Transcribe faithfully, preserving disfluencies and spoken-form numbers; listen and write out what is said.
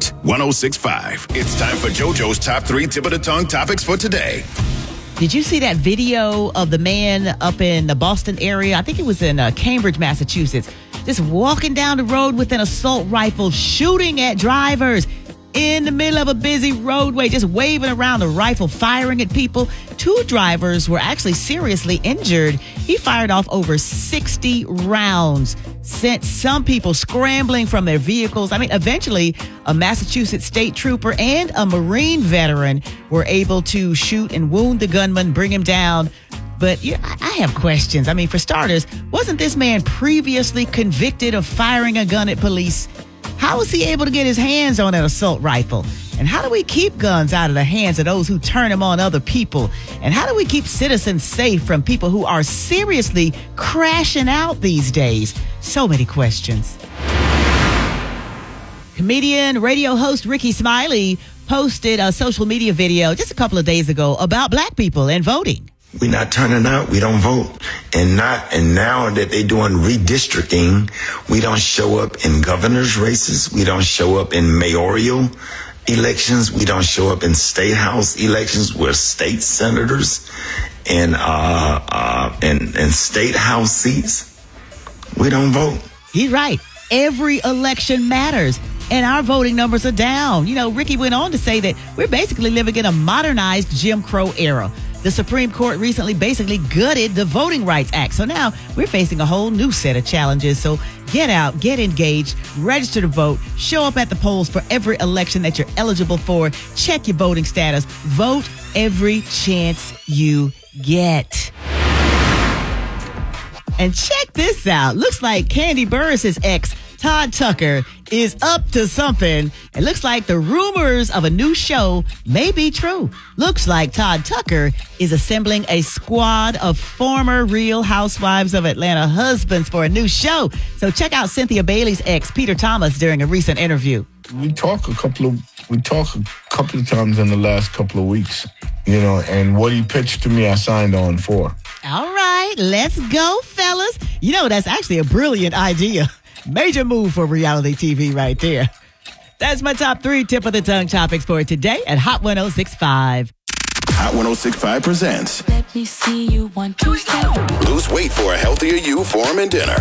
Hot one oh six point five. It's time for JoJo's top three tip of the tongue topics for today. Did you see that video of the man up in the Boston area? I think it was in uh, Cambridge, Massachusetts, just walking down the road with an assault rifle, shooting at drivers in the middle of a busy roadway, just waving around the rifle, firing at people. Two drivers were actually seriously injured. He fired off over sixty rounds, sent some people scrambling from their vehicles. I mean, eventually, a Massachusetts state trooper and a Marine veteran were able to shoot and wound the gunman, bring him down. But yeah, I have questions. I mean, for starters, wasn't this man previously convicted of firing a gun at police? How was he able to get his hands on an assault rifle? And how do we keep guns out of the hands of those who turn them on other people? And how do we keep citizens safe from people who are seriously crashing out these days? So many questions. Comedian, radio host Ricky Smiley posted a social media video just a couple of days ago about black people and voting. We're not turning out. We don't vote. And not, and now that they're doing redistricting, we don't show up in governor's races. We don't show up in mayoral elections. We don't show up in state house elections. We're state senators and, uh, uh, and, and state house seats. We don't vote. He's right. Every election matters. And our voting numbers are down. You know, Ricky went on to say that we're basically living in a modernized Jim Crow era. The Supreme Court recently basically gutted the Voting Rights Act. So now we're facing a whole new set of challenges. So get out, get engaged, register to vote, show up at the polls for every election that you're eligible for. Check your voting status. Vote every chance you get. And check this out. Looks like Kandi Burruss' ex, Todd Tucker, is up to something. It looks like the rumors of a new show may be true. Looks like Todd Tucker is assembling a squad of former Real Housewives of Atlanta husbands for a new show. So check out Cynthia Bailey's ex, Peter Thomas, during a recent interview. We talk a couple of we talk a couple of times in the last couple of weeks, you know, and what he pitched to me, I signed on for. All right, let's go, fellas. You know, that's actually a brilliant idea. Major move for reality T V right there. That's my top three tip of the tongue topics for today at Hot one oh six point five. Hot one oh six point five presents Let me see you one, two, step. Lose weight for a healthier you, form, and dinner.